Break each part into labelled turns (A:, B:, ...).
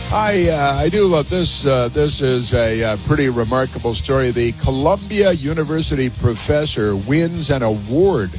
A: I do love this. This is a pretty remarkable story. The Columbia University professor wins an award.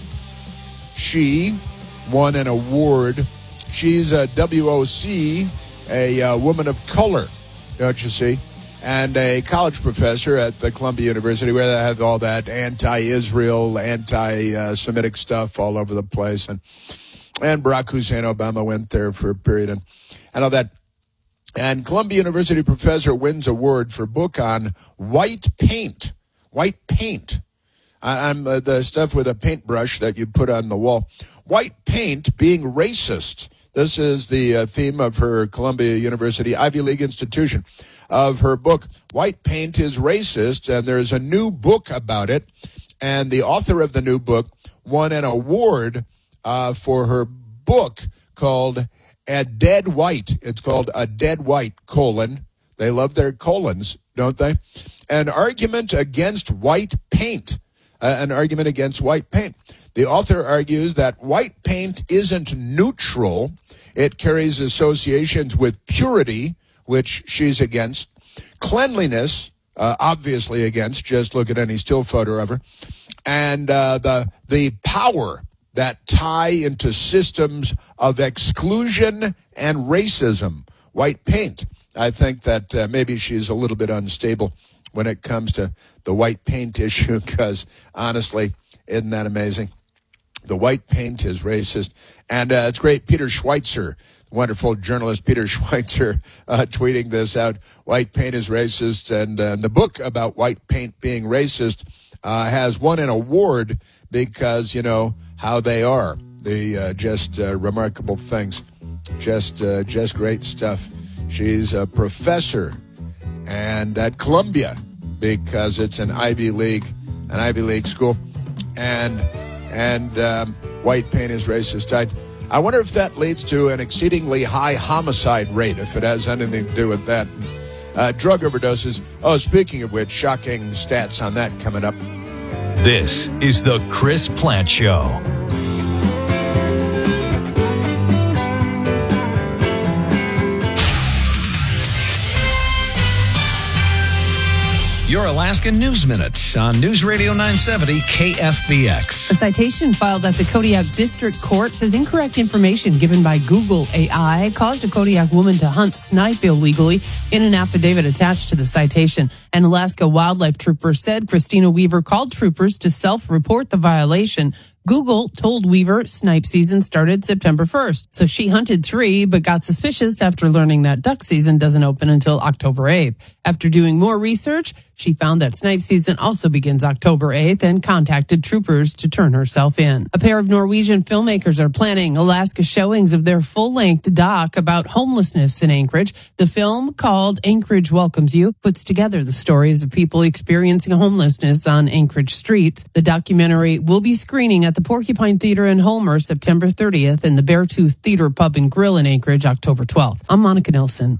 A: She won an award. She's a WOC, a woman of color, don't you see? And a college professor at the Columbia University where they have all that anti-Israel, anti-Semitic stuff all over the place. And Barack Hussein Obama went there for a period and all that. And Columbia University professor wins award for book on white paint. White paint. The stuff with a paintbrush that you put on the wall. White paint being racist. This is the theme of her Columbia University Ivy League institution of her book. White paint is racist, and there's a new book about it. And the author of the new book won an award for her book called A Dead White. It's called A Dead White, : They love their colons, don't they? An argument against white paint. An argument against white paint. The author argues that white paint isn't neutral. It carries associations with purity, which she's against. Cleanliness, obviously against. Just look at any still photo of her. And the power that tie into systems of exclusion and racism. White paint. I think that maybe she's a little bit unstable when it comes to the white paint issue, because honestly, isn't that amazing? The white paint is racist. And it's great. Peter Schweitzer, wonderful journalist Peter Schweitzer, tweeting this out. White paint is racist. And the book about white paint being racist has won an award because, you know, how they are. Just remarkable things. Just great stuff. She's a professor and at Columbia because it's an Ivy League school. And white paint is racist. I wonder if that leads to an exceedingly high homicide rate, if it has anything to do with that. Drug overdoses. Oh, speaking of which, shocking stats on that coming up.
B: This is the Chris Plante Show. Your Alaskan News Minutes on News Radio 970 KFBX.
C: A citation filed at the Kodiak District Court says incorrect information given by Google AI caused a Kodiak woman to hunt snipe illegally. In an affidavit attached to the citation, an Alaska wildlife trooper said Christina Weaver called troopers to self-report the violation. Google told Weaver snipe season started September 1st, so she hunted 3 but got suspicious after learning that duck season doesn't open until October 8th. After doing more research, she found that snipe season also begins October 8th and contacted troopers to turn herself in. A pair of Norwegian filmmakers are planning Alaska showings of their full-length doc about homelessness in Anchorage. The film, called Anchorage Welcomes You, puts together the stories of people experiencing homelessness on Anchorage streets. The documentary will be screening at the Porcupine Theater in Homer September 30th and the Beartooth Theater Pub and Grill in Anchorage October 12th. I'm Monica Nelson.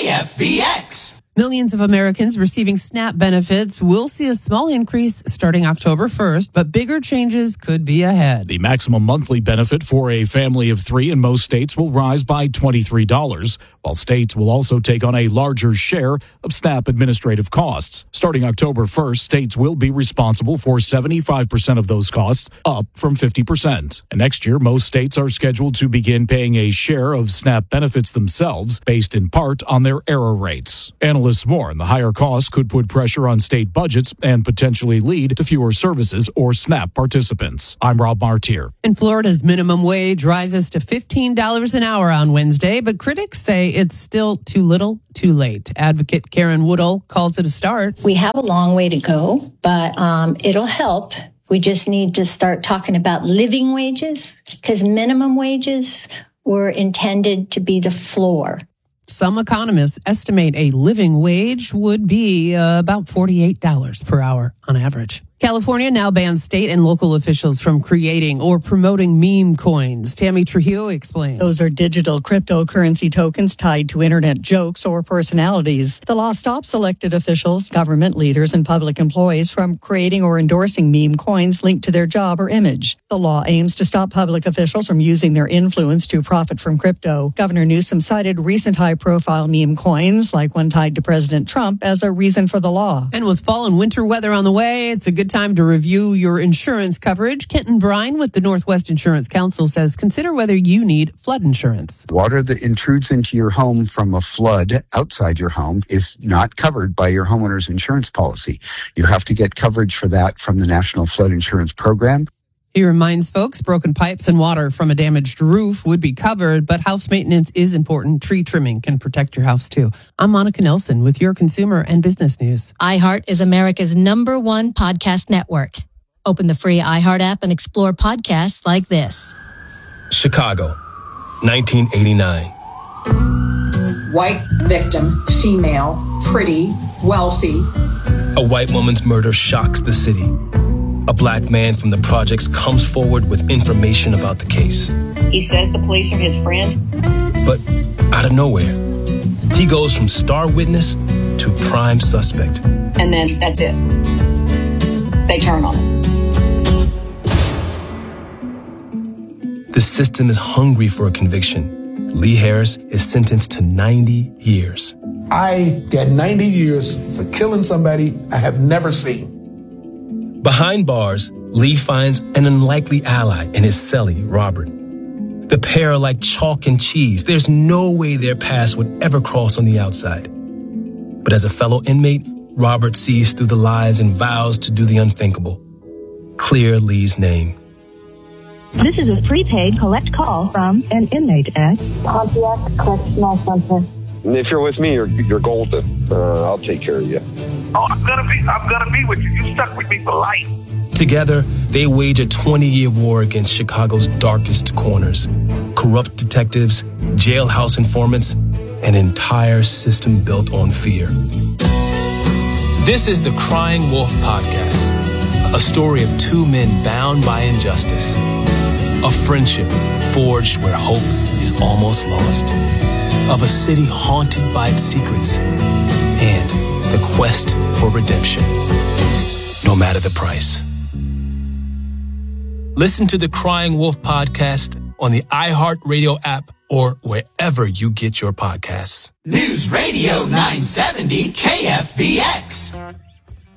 D: KFBX.
C: Millions of Americans receiving SNAP benefits will see a small increase starting October 1st, but bigger changes could be ahead.
E: The maximum monthly benefit for a family of 3 in most states will rise by $23, while states will also take on a larger share of SNAP administrative costs. Starting October 1st, states will be responsible for 75% of those costs, up from 50%. And next year, most states are scheduled to begin paying a share of SNAP benefits themselves, based in part on their error rates. Analysts warn the higher costs could put pressure on state budgets and potentially lead to fewer services or SNAP participants. I'm Rob Martier.
C: And Florida's minimum wage rises to $15 an hour on Wednesday, but critics say it's still too little, too late. Advocate Karen Woodall calls it a start.
F: We have a long way to go, but it'll help. We just need to start talking about living wages, because minimum wages were intended to be the floor.
C: Some economists estimate a living wage would be about $48 per hour on average. California now bans state and local officials from creating or promoting meme coins. Tammy Trujillo explains.
G: Those are digital cryptocurrency tokens tied to internet jokes or personalities. The law stops elected officials, government leaders, and public employees from creating or endorsing meme coins linked to their job or image. The law aims to stop public officials from using their influence to profit from crypto. Governor Newsom cited recent high-profile meme coins, like one tied to President Trump, as a reason for the law.
C: And with fall and winter weather on the way, it's a good time to review your insurance coverage. Kenton Brine with the Northwest Insurance Council says consider whether you need flood insurance.
H: Water that intrudes into your home from a flood outside your home is not covered by your homeowner's insurance policy. You have to get coverage for that from the National Flood Insurance Program.
C: He reminds folks broken pipes and water from a damaged roof would be covered, but house maintenance is important. Tree trimming can protect your house too. I'm Monica Nelson with your consumer and business news.
I: iHeart is America's #1 podcast network. Open the free iHeart app and explore podcasts like this.
J: Chicago, 1989.
K: White victim, female, pretty, wealthy.
J: A white woman's murder shocks the city. A black man from the projects comes forward with information about the case.
L: He says the police are his friends.
J: But out of nowhere, he goes from star witness to prime suspect.
L: And then that's it. They turn on him.
J: The system is hungry for a conviction. Lee Harris is sentenced to 90 years.
M: I got 90 years for killing somebody I have never seen.
J: Behind bars, Lee finds an unlikely ally in his cellie, Robert. The pair are like chalk and cheese. There's no way their paths would ever cross on the outside. But as a fellow inmate, Robert sees through the lies and vows to do the unthinkable. Clear Lee's name.
N: This is a prepaid collect call from an inmate at
O: Pontiac Correctional Center.
P: If you're with me, you're golden. I'll take care of you.
Q: Oh, I'm gonna be with you. You stuck with me for life.
J: Together, they wage a 20-year war against Chicago's darkest corners. Corrupt detectives, jailhouse informants, an entire system built on fear. This is the Crying Wolf Podcast, a story of two men bound by injustice. A friendship forged where hope is almost lost. Of a city haunted by its secrets. And the quest for redemption, no matter the price. Listen to the Crying Wolf Podcast on the iHeartRadio app or wherever you get your podcasts.
D: News Radio 970 KFBX.